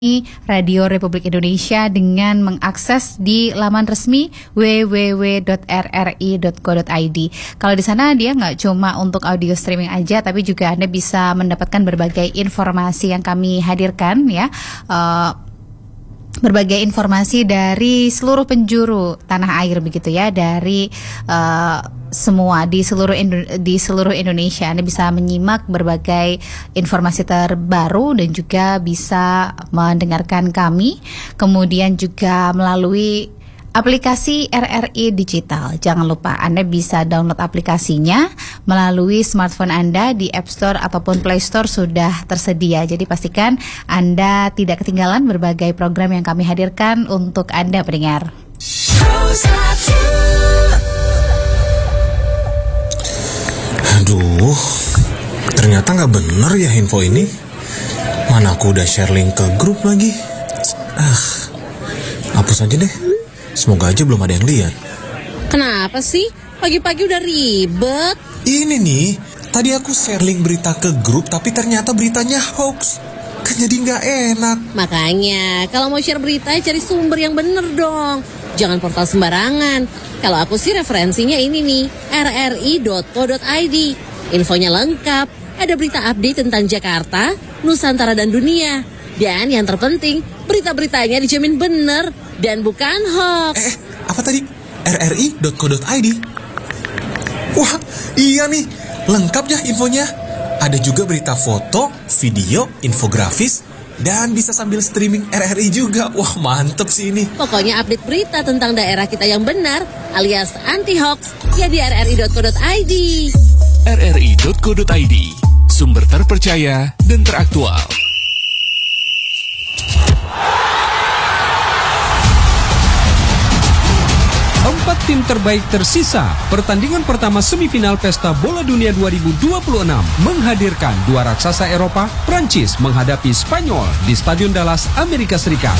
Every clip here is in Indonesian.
Radio Republik Indonesia dengan mengakses di laman resmi www.rri.co.id. Kalau di sana dia nggak cuma untuk audio streaming aja, tapi juga Anda bisa mendapatkan berbagai informasi yang kami hadirkan ya. Berbagai informasi dari seluruh penjuru tanah air begitu ya, dari semua di seluruh Indonesia. Anda bisa menyimak berbagai informasi terbaru dan juga bisa mendengarkan kami, kemudian juga melalui aplikasi RRI Digital. Jangan lupa Anda bisa download aplikasinya melalui smartphone Anda di App Store ataupun Play Store sudah tersedia. Jadi pastikan Anda tidak ketinggalan berbagai program yang kami hadirkan untuk Anda pendengar. Aduh, ternyata nggak bener ya info ini. Mana aku udah share link ke grup lagi. Hapus aja deh. Semoga aja belum ada yang lihat. Kenapa sih? Pagi-pagi udah ribet. Ini nih, tadi aku share link berita ke grup, tapi ternyata beritanya hoax. Kan jadi nggak enak. Makanya, kalau mau share berita, cari sumber yang bener dong. Jangan portal sembarangan. Kalau aku sih referensinya ini nih, rri.co.id. Infonya lengkap, ada berita update tentang Jakarta, Nusantara dan dunia. Dan yang terpenting, berita-beritanya dijamin bener dan bukan hoax. Apa tadi? rri.co.id. Wah, iya nih, lengkap ya infonya. Ada juga berita foto, video, infografis, dan bisa sambil streaming RRI juga. Wah, mantep sih ini. Pokoknya update berita tentang daerah kita yang benar, alias anti-hoax, ya di rri.co.id. rri.co.id, sumber terpercaya dan teraktual. 4 tim terbaik tersisa. Pertandingan pertama semifinal Pesta Bola Dunia 2026 menghadirkan dua raksasa Eropa, Prancis menghadapi Spanyol di Stadion Dallas, Amerika Serikat.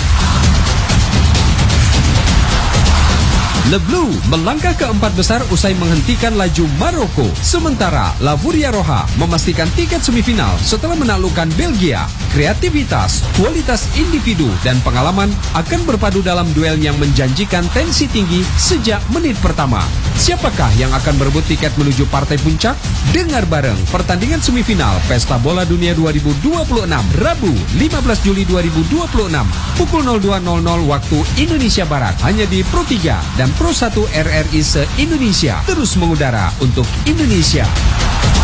Le Bleu melangkah ke 4 besar usai menghentikan laju Maroko. Sementara La Furia Roja memastikan tiket semifinal setelah menaklukkan Belgia. Kreativitas, kualitas individu, dan pengalaman akan berpadu dalam duel yang menjanjikan tensi tinggi sejak menit pertama. Siapakah yang akan berebut tiket menuju partai puncak? Dengar bareng pertandingan semifinal Pesta Bola Dunia 2026 Rabu 15 Juli 2026 pukul 02.00 waktu Indonesia Barat hanya di Pro 3 dan Pro 1 RRI se-Indonesia, terus mengudara untuk Indonesia.